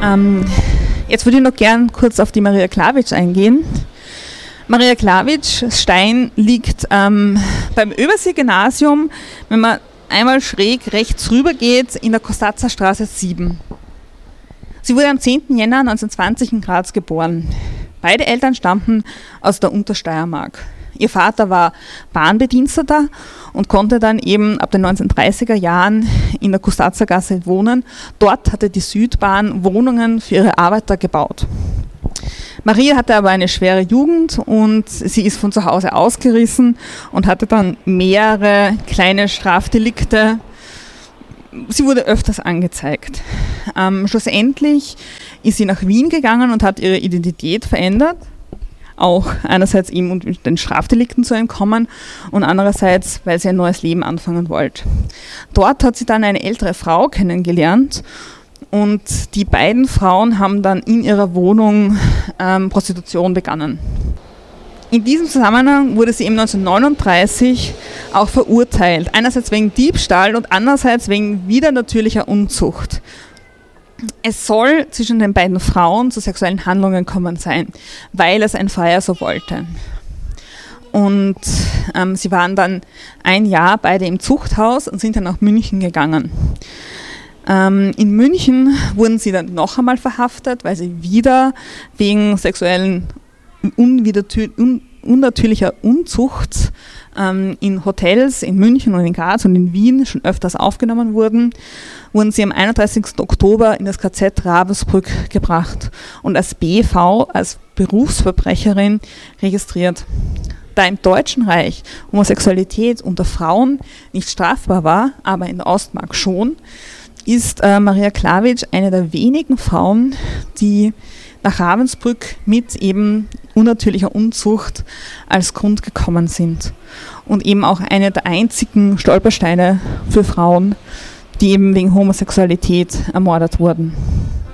Jetzt würde ich noch gern kurz auf die Maria Klavic eingehen. Maria Klavic Stein liegt beim Übersee-Gymnasium, wenn man einmal schräg rechts rüber geht, in der Kostatzer Straße 7. Sie wurde am 10. Jänner 1920 in Graz geboren. Beide Eltern stammten aus der Untersteiermark. Ihr Vater war Bahnbediensteter und konnte dann eben ab den 1930er Jahren in der Kostatzer Gasse wohnen. Dort hatte die Südbahn Wohnungen für ihre Arbeiter gebaut. Maria hatte aber eine schwere Jugend und sie ist von zu Hause ausgerissen und hatte dann mehrere kleine Strafdelikte. Sie wurde öfters angezeigt. Schlussendlich ist sie nach Wien gegangen und hat ihre Identität verändert. Auch einerseits eben, um den Strafdelikten zu entkommen und andererseits, weil sie ein neues Leben anfangen wollte. Dort hat sie dann eine ältere Frau kennengelernt und die beiden Frauen haben dann in ihrer Wohnung Prostitution begonnen. In diesem Zusammenhang wurde sie eben 1939 auch verurteilt. Einerseits wegen Diebstahl und andererseits wegen widernatürlicher Unzucht. Es soll zwischen den beiden Frauen zu sexuellen Handlungen gekommen sein, weil es ein Freier so wollte. Und sie waren dann ein Jahr beide im Zuchthaus und sind dann nach München gegangen. In München wurden sie dann noch einmal verhaftet, weil sie wieder wegen sexuellen unnatürlicher Unzucht in Hotels in München und in Graz und in Wien schon öfters aufgenommen wurden sie am 31. Oktober in das KZ Ravensbrück gebracht und als BV, als Berufsverbrecherin registriert. Da im Deutschen Reich Homosexualität unter Frauen nicht strafbar war, aber in der Ostmark schon, ist Maria Klavic eine der wenigen Frauen, die nach Ravensbrück mit eben unnatürlicher Unzucht als Grund gekommen sind. Und eben auch eine der einzigen Stolpersteine für Frauen, die eben wegen Homosexualität ermordet wurden.